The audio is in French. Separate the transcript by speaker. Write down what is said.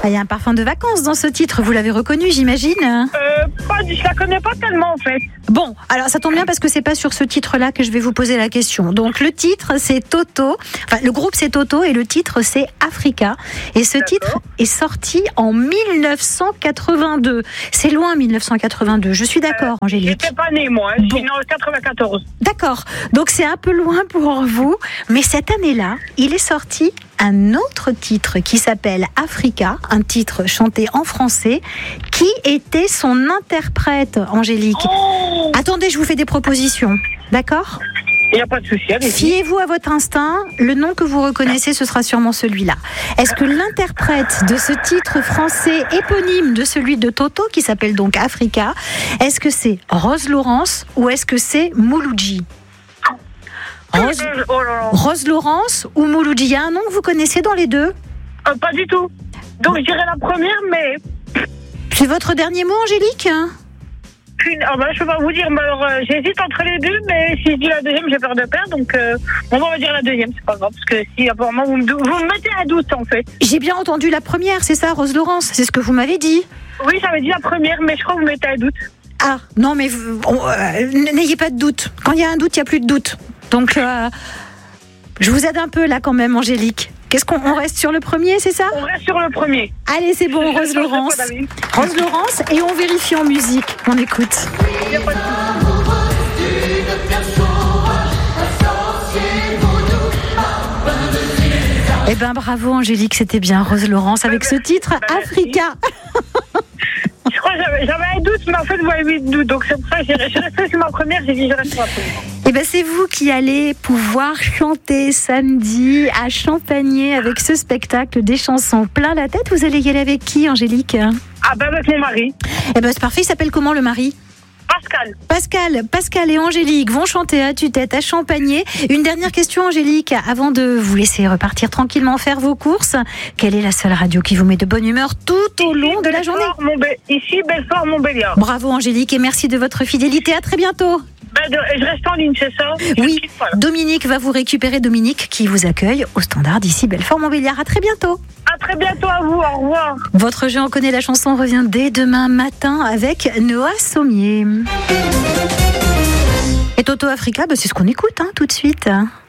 Speaker 1: Il y a un parfum de vacances dans ce titre, vous l'avez reconnu, j'imagine.
Speaker 2: Je la connais pas tellement en fait.
Speaker 1: Bon, alors ça tombe bien parce que c'est pas sur ce titre-là que je vais vous poser la question. Donc le titre c'est Toto, enfin le groupe c'est Toto et le titre c'est Africa. Et ce titre est sorti en 1982. C'est loin 1982, je suis d'accord Angélique.
Speaker 2: J'étais pas née moi, je suis née en 94.
Speaker 1: D'accord, donc c'est un peu loin pour vous, mais cette année-là, il est sorti un autre titre qui s'appelle Africa, un titre chanté en français. Qui était son interprète, Angélique ? Attendez, je vous fais des propositions, d'accord ?
Speaker 2: Il n'y a pas de souci, allez-y.
Speaker 1: Fiez-vous à votre instinct, le nom que vous reconnaissez, ce sera sûrement celui-là. Est-ce que l'interprète de ce titre français éponyme de celui de Toto, qui s'appelle donc Africa, est-ce que c'est Rose Laurence ou est-ce que c'est Mouloudji ? Rose Laurence ou Mouloudji ? Il y a un nom que vous connaissez dans les deux ?
Speaker 2: Pas du tout. Donc je dirais la première, mais...
Speaker 1: C'est votre dernier mot, Angélique ?
Speaker 2: Je peux pas vous dire, mais alors j'hésite entre les deux, mais si je dis la deuxième, j'ai peur de perdre, donc on va dire la deuxième, c'est pas grave, parce que si apparemment vous me mettez un doute en fait.
Speaker 1: J'ai bien entendu la première, c'est ça, Rose Laurence, c'est ce que vous m'avez dit.
Speaker 2: Oui, j'avais dit la première, mais je crois que vous mettez un doute.
Speaker 1: Ah, non mais n'ayez pas de doute, quand il y a un doute, il n'y a plus de doute. Donc je vous aide un peu là quand même, Angélique. Qu'est-ce qu'on reste sur le premier, c'est ça ?
Speaker 2: On reste sur le premier.
Speaker 1: Allez, c'est bon, Rose Laurence. Rose Laurence, et on vérifie en musique. On écoute.
Speaker 2: Il y a pas de
Speaker 1: Eh ben bravo Angélique, c'était bien Rose Laurence avec ce titre Africa.
Speaker 2: Je crois que j'avais un doute, mais en fait vous avez eu de doute, donc c'est pour ça que je restais sur ma première, j'ai dit je reste sur la première.
Speaker 1: Eh ben c'est vous qui allez pouvoir chanter samedi à Champagné avec ce spectacle des chansons plein la tête. Vous allez y aller avec qui, Angélique ?
Speaker 2: Avec mon mari.
Speaker 1: Eh ben c'est parfait, il s'appelle comment le mari ? Pascal et Angélique vont chanter à tue-tête à Champagné. Une dernière question, Angélique, avant de vous laisser repartir tranquillement faire vos courses. Quelle est la seule radio qui vous met de bonne humeur tout au long de la journée ?
Speaker 2: Ici, Belfort, Montbéliard.
Speaker 1: Bravo Angélique et merci de votre fidélité. À très bientôt.
Speaker 2: Je reste en ligne, c'est ça ?
Speaker 1: Oui, Dominique va vous récupérer. Dominique qui vous accueille au standard d'ici Belfort-Montbéliard. À très bientôt.
Speaker 2: À très bientôt à vous, au revoir.
Speaker 1: Votre jeu On connaît la chanson revient dès demain matin avec Noah Sommier. Et Toto Africa, c'est ce qu'on écoute tout de suite.